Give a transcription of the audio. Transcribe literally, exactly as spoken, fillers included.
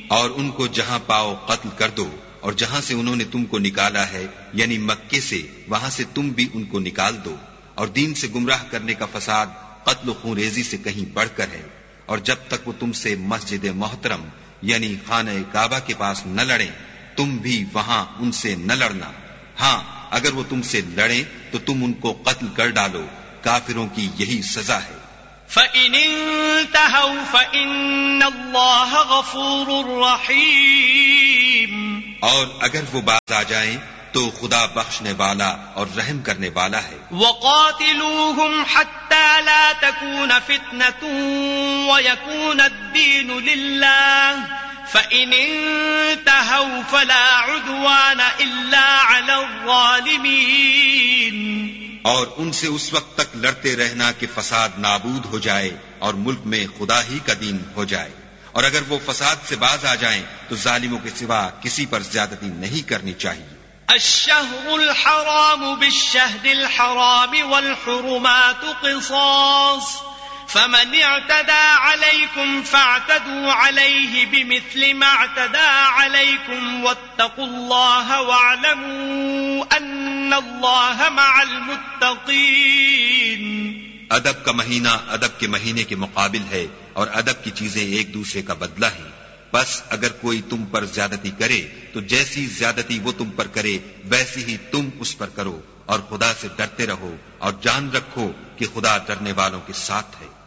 اور ان کو جہاں پاؤ قتل کر دو، اور جہاں سے انہوں نے تم کو نکالا ہے یعنی مکے سے، وہاں سے تم بھی ان کو نکال دو، اور دین سے گمراہ کرنے کا فساد قتل و خون ریزی سے کہیں بڑھ کر ہے، اور جب تک وہ تم سے مسجد محترم یعنی خانہ کعبہ کے پاس نہ لڑیں تم بھی وہاں ان سے نہ لڑنا، ہاں اگر وہ تم سے لڑیں تو تم ان کو قتل کر ڈالو، کافروں کی یہی سزا ہے۔ فَإِنِ انْتَهَوْا فَإِنَّ اللَّهَ غَفُورٌ رَحِيمٌ، اور اگر وہ باز آ جائیں تو خدا بخشنے والا اور رحم کرنے والا ہے۔ وَقَاتِلُوهُمْ حَتَّى لَا تَكُونَ فِتْنَةٌ وَيَكُونَ الدِّينُ لِلَّهِ فَإِنِ انْتَهَوْا فَلَا عُدْوَانَ إِلَّا عَلَى الظَّالِمِينَ، اور ان سے اس وقت تک لڑتے رہنا کہ فساد نابود ہو جائے اور ملک میں خدا ہی کا دین ہو جائے، اور اگر وہ فساد سے باز آ جائیں تو ظالموں کے سوا کسی پر زیادتی نہیں کرنی چاہیے۔ الشہر الحرام بالشہر الحرام والحرمات قصاص، فمن اعتدى عليكم فاعتدوا عليه بمثل ما اعتدى عليكم واتقوا الله واعلموا ان الله مع المتقين۔ ادب کا مہینہ ادب کے مہینے کے مقابل ہے، اور ادب کی چیزیں ایک دوسرے کا بدلہ ہیں، بس اگر کوئی تم پر زیادتی کرے تو جیسی زیادتی وہ تم پر کرے ویسی ہی تم اس پر کرو، اور خدا سے ڈرتے رہو اور جان رکھو کہ خدا ڈرنے والوں کے ساتھ ہے۔